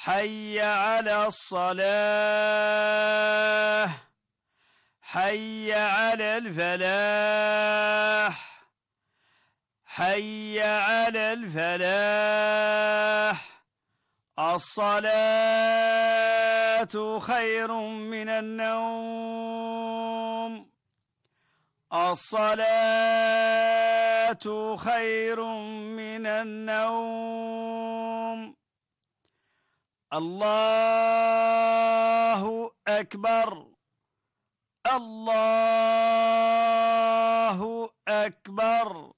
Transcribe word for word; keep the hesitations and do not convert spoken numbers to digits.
حي على الصلاة حي على الفلاح حي على الفلاح الصلاة خير من النوم الصلاة خير من النوم الله أكبر الله أكبر